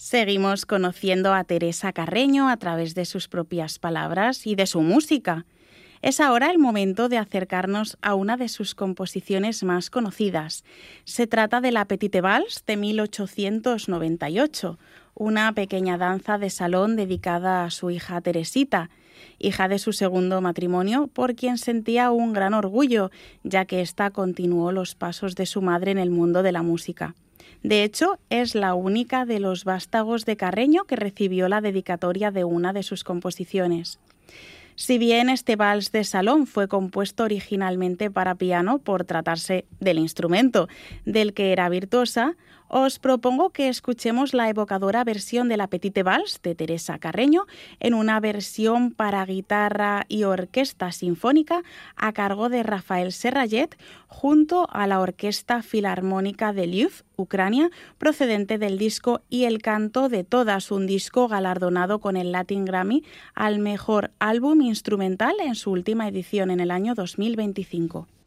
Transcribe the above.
Seguimos conociendo a Teresa Carreño a través de sus propias palabras y de su música. Es ahora el momento de acercarnos a una de sus composiciones más conocidas. Se trata de la Petite Valse de 1898, una pequeña danza de salón dedicada a su hija Teresita, hija de su segundo matrimonio, por quien sentía un gran orgullo, ya que ésta continuó los pasos de su madre en el mundo de la música. De hecho, es la única de los vástagos de Carreño que recibió la dedicatoria de una de sus composiciones. Si bien este vals de salón fue compuesto originalmente para piano por tratarse del instrumento del que era virtuosa, os propongo que escuchemos la evocadora versión de la Petite Valse de Teresa Carreño en una versión para guitarra y orquesta sinfónica a cargo de Rafael Serrallet junto a la Orquesta Filarmónica de Lviv, Ucrania, procedente del disco Y el canto de todas, un disco galardonado con el Latin Grammy al mejor álbum instrumental en su última edición en el año 2025.